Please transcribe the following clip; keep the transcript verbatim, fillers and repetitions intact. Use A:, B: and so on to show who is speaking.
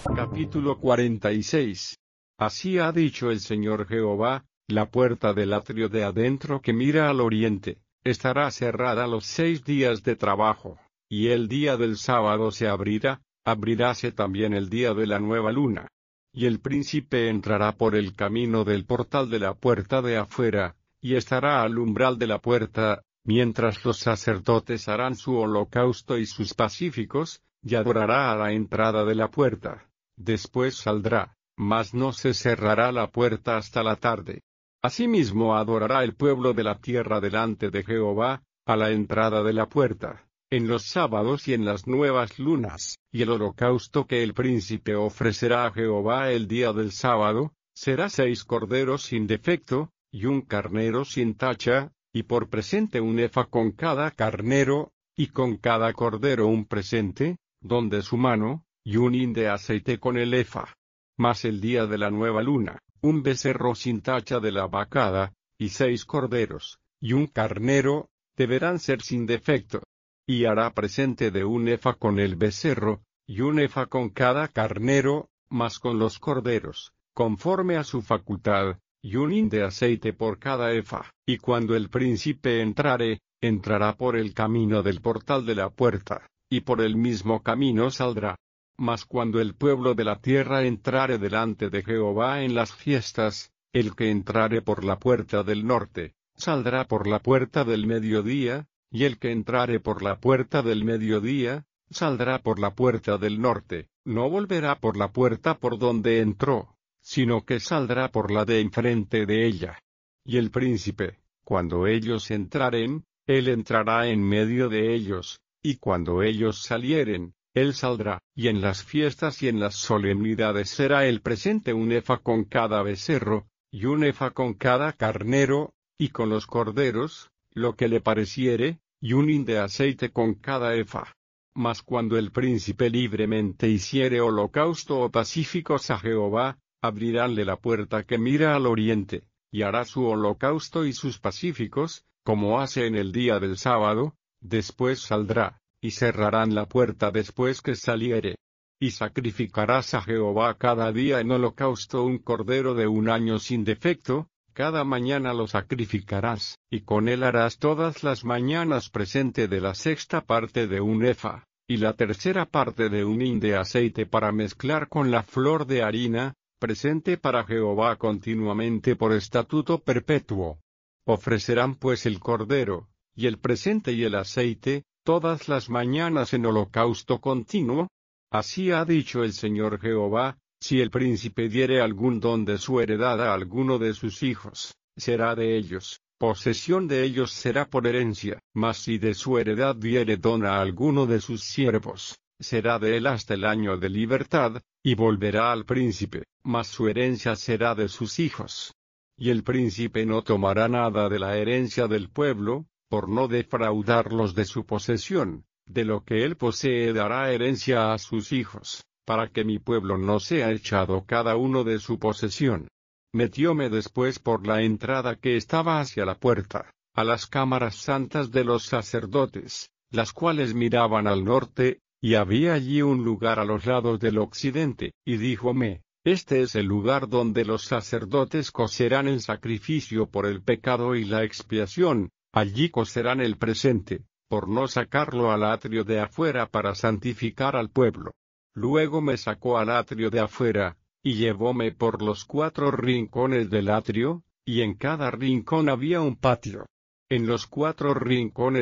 A: Capítulo cuarenta y seis. Así ha dicho el Señor Jehová: la puerta del atrio de adentro que mira al oriente, estará cerrada los seis días de trabajo, y el día del sábado se abrirá, abriráse también el día de la nueva luna. Y el príncipe entrará por el camino del portal de la puerta de afuera, y estará al umbral de la puerta, mientras los sacerdotes harán su holocausto y sus pacíficos, y adorará a la entrada de la puerta. Después saldrá, mas no se cerrará la puerta hasta la tarde. Asimismo adorará el pueblo de la tierra delante de Jehová, a la entrada de la puerta, en los sábados y en las nuevas lunas, y el holocausto que el príncipe ofrecerá a Jehová el día del sábado, será seis corderos sin defecto, y un carnero sin tacha, y por presente un efa con cada carnero, y con cada cordero un presente, don de su mano, y un hin de aceite con el efa. Mas el día de la nueva luna, un becerro sin tacha de la vacada, y seis corderos, y un carnero, deberán ser sin defecto. Y hará presente de un efa con el becerro, y un efa con cada carnero, mas con los corderos, conforme a su facultad, y un hin de aceite por cada efa. Y cuando el príncipe entrare, entrará por el camino del portal de la puerta, y por el mismo camino saldrá. Mas cuando el pueblo de la tierra entrare delante de Jehová en las fiestas, el que entrare por la puerta del norte, saldrá por la puerta del mediodía, y el que entrare por la puerta del mediodía, saldrá por la puerta del norte, no volverá por la puerta por donde entró, sino que saldrá por la de enfrente de ella. Y el príncipe, cuando ellos entraren, él entrará en medio de ellos, y cuando ellos salieren, él saldrá, y en las fiestas y en las solemnidades será el presente un efa con cada becerro, y un efa con cada carnero, y con los corderos, lo que le pareciere, y un hin de aceite con cada efa. Mas cuando el príncipe libremente hiciere holocausto o pacíficos a Jehová, abriránle la puerta que mira al oriente, y hará su holocausto y sus pacíficos, como hace en el día del sábado, después saldrá, y cerrarán la puerta después que saliere. Y sacrificarás a Jehová cada día en holocausto un cordero de un año sin defecto, cada mañana lo sacrificarás, y con él harás todas las mañanas presente de la sexta parte de un efa, y la tercera parte de un hin de aceite para mezclar con la flor de harina, presente para Jehová continuamente por estatuto perpetuo. Ofrecerán pues el cordero, y el presente y el aceite, todas las mañanas en holocausto continuo. Así ha dicho el Señor Jehová: si el príncipe diere algún don de su heredad a alguno de sus hijos, será de ellos, posesión de ellos será por herencia. Mas si de su heredad diere don a alguno de sus siervos, será de él hasta el año de libertad, y volverá al príncipe, mas su herencia será de sus hijos. Y el príncipe no tomará nada de la herencia del pueblo, por no defraudarlos de su posesión. De lo que él posee dará herencia a sus hijos, para que mi pueblo no sea echado cada uno de su posesión. Metióme después por la entrada que estaba hacia la puerta, a las cámaras santas de los sacerdotes, las cuales miraban al norte, y había allí un lugar a los lados del occidente, y díjome: este es el lugar donde los sacerdotes cocerán el sacrificio por el pecado y la expiación, allí cocerán el presente, por no sacarlo al atrio de afuera para santificar al pueblo. Luego me sacó al atrio de afuera, y llevóme por los cuatro rincones del atrio, y en cada rincón había un patio. En los cuatro rincones